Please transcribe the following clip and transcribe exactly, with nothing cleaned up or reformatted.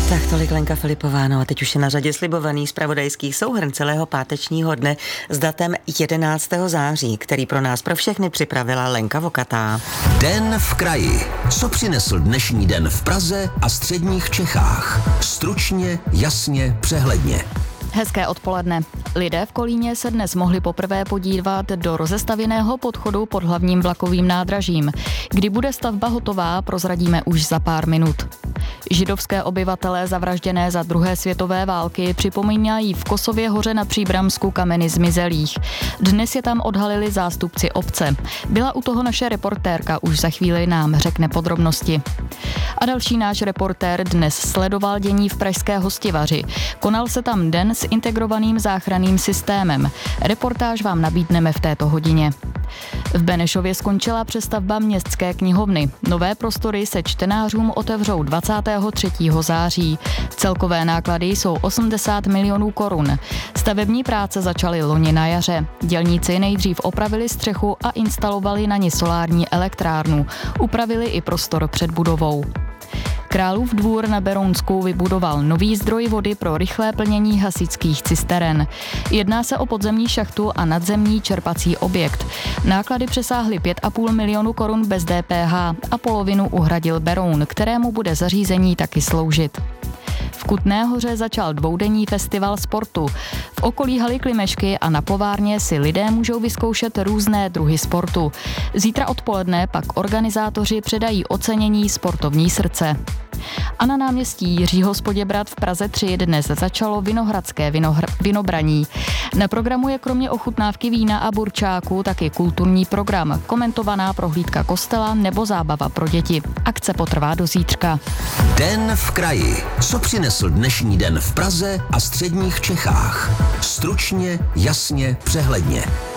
Tak tolik Lenka Filipová, no a teď už je na řadě slibovaný zpravodajský souhrn celého pátečního dne s datem jedenáctého září, který pro nás pro všechny připravila Lenka Vokatá. Den v kraji. Co přinesl dnešní den v Praze a středních Čechách? Stručně, jasně, přehledně. Hezké odpoledne. Lidé v Kolíně se dnes mohli poprvé podívat do rozestavěného podchodu pod hlavním vlakovým nádražím. Kdy bude stavba hotová, prozradíme už za pár minut. Židovské obyvatelé zavražděné za druhé světové války připomínají v Kosově hoře na Příbramsku kameny zmizelých. Dnes je tam odhalili zástupci obce. Byla u toho naše reportérka, už za chvíli nám řekne podrobnosti. A další náš reportér dnes sledoval dění v pražské Hostivaři. Konal se tam den s integrovaným záchranným systémem. Reportáž vám nabídneme v této hodině. V Benešově skončila přestavba městské knihovny. Nové prostory se čtenářům otevřou dvacátého třetího září. Celkové náklady jsou osmdesát milionů korun. Stavební práce začaly loni na jaře. Dělníci nejdřív opravili střechu a instalovali na ní solární elektrárnu. Upravili i prostor před budovou. Králův dvůr na Berounsku vybudoval nový zdroj vody pro rychlé plnění hasičských cisteren. Jedná se o podzemní šachtu a nadzemní čerpací objekt. Náklady přesáhly pět a půl milionu korun bez D P H a polovinu uhradil Beroun, kterému bude zařízení taky sloužit. V Kutné Hoře začal dvoudenní festival sportu. V okolí haly Klimešky a na Plovárně si lidé můžou vyzkoušet různé druhy sportu. Zítra odpoledne pak organizátoři předají ocenění Sportovní srdce. A na náměstí Jiřího z Poděbrad v Praze tři dnes začalo vinohradské vinohr- vinobraní. Na programu je kromě ochutnávky vína a burčáku taky kulturní program, komentovaná prohlídka kostela nebo zábava pro děti. Akce potrvá do zítřka. Den v kraji. Co přinesl dnešní den v Praze a středních Čechách? Stručně, jasně, přehledně.